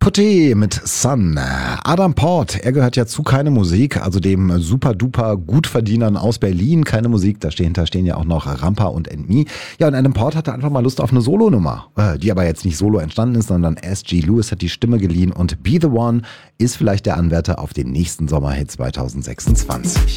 Coté mit Sun. Adam Port, er gehört ja zu Keine Musik, also dem super-duper Gutverdienern aus Berlin. Keine Musik, dahinter stehen ja auch noch Rampa und Me. Ja, und Adam Port hatte einfach mal Lust auf eine Solonummer, die aber jetzt nicht solo entstanden ist, sondern S.G. Lewis hat die Stimme geliehen und Be The One ist vielleicht der Anwärter auf den nächsten Sommerhit 2026.